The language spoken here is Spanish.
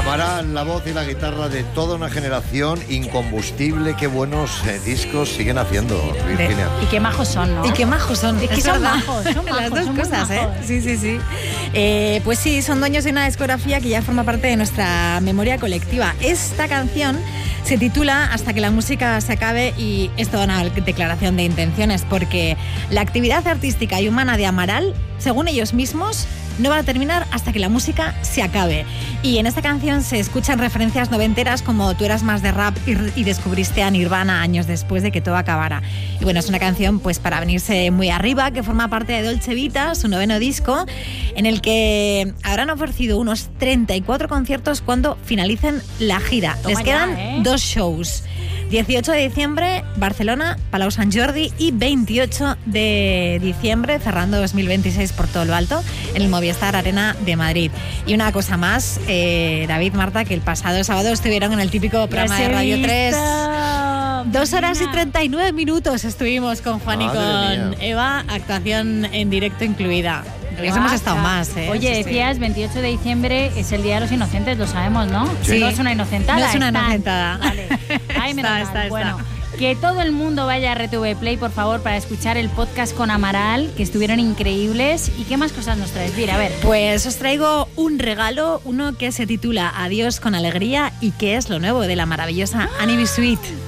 Amaral, la voz y la guitarra de toda una generación, incombustible. Qué buenos discos siguen haciendo, Virginia. Y qué majos son, ¿no? Y qué majos son. Es que son majos, Las dos son cosas, majos. Sí. Pues sí, son dueños de una discografía que ya forma parte de nuestra memoria colectiva. Esta canción se titula Hasta que la música se acabe y es toda una declaración de intenciones porque la actividad artística y humana de Amaral, según ellos mismos, no va a terminar hasta que la música se acabe. Y en esta canción se escuchan referencias noventeras como Tú eras más de rap y descubriste a Nirvana años después de que todo acabara. Y bueno, es una canción pues para venirse muy arriba, que forma parte de Dolce Vita, su 9º disco, en el que habrán ofrecido unos 34 conciertos cuando finalicen la gira. Toma Les quedan ya, 2 shows. 18 de diciembre, Barcelona, Palau Sant Jordi, y 28 de diciembre, cerrando 2026 por todo lo alto, en el Movistar Arena de Madrid. Y una cosa más, David, Marta, que el pasado sábado estuvieron en el típico programa de Radio 3. 2 horas y 39 minutos estuvimos con Juan y con Eva, actuación en directo incluida. Porque hemos estado más, ¿eh? Oye, Sí. decías, 28 de diciembre es el Día de los Inocentes, lo sabemos, ¿no? Sí. No es una inocentada. No es una están. inocentada. Vale. Ay, menos mal. Está. Bueno, que todo el mundo vaya a RTV Play, por favor, para escuchar el podcast con Amaral, que estuvieron increíbles. ¿Y qué más cosas nos traes? Mira, a ver. Pues os traigo un regalo, uno que se titula Adiós con alegría y que es lo nuevo de la maravillosa Annie B. Sweet.